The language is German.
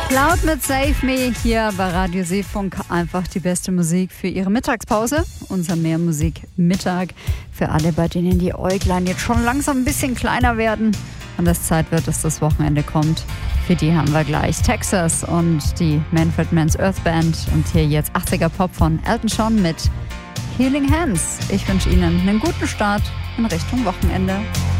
Cloud mit Save Me hier bei Radio Seefunk. Einfach die beste Musik für Ihre Mittagspause. Unser Mehrmusik-Mittag für alle, bei denen die Äuglein jetzt schon langsam ein bisschen kleiner werden und es Zeit wird, dass das Wochenende kommt. Für die haben wir gleich Texas und die Manfred Mann's Earth Band. Und hier jetzt 80er Pop von Elton John mit Healing Hands. Ich wünsche Ihnen einen guten Start in Richtung Wochenende.